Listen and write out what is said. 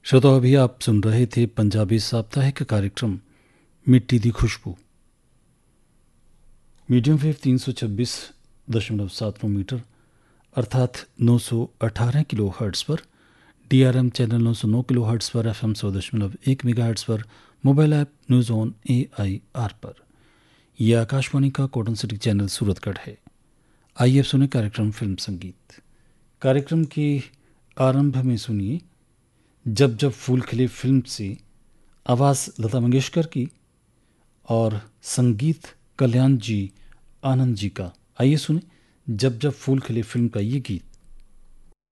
श्रोताओं, अभी आप सुन रहे थे पंजाबी साप्ताहिक कार्यक्रम मिट्टी दी खुशबू। मीडियम वेव 326.79 मीटर अर्थात 918 किलो हर्ट्स पर, DRM चैनल 909 किलो हर्ट्स पर, FM 100.1 मेगा हर्ट्स पर, mobile app news on AIR पर। यह आकाशवाणी का कॉटन सिटी चैनल सूरतगढ़ है। आइए अब सुने कार्यक्रम फिल्म संगीत। कार्यक्रम के आरंभ में सुनिए जब जब फूल खिले फिल्म से आवाज़ लता मंगेशकर की और संगीत कल्याण जी आनंद जी का। आइए सुने जब जब फूल खिले फिल्म का ये गीत।